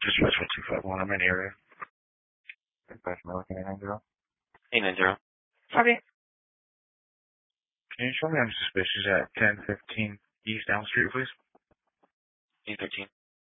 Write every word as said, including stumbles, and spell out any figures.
Dispatch one two five one, I'm in the area. Dispatch American eight nine zero. eight nine zero. Copy. Can you show me I'm suspicious at ten fifteen East Elm Street, please? eight thirteen.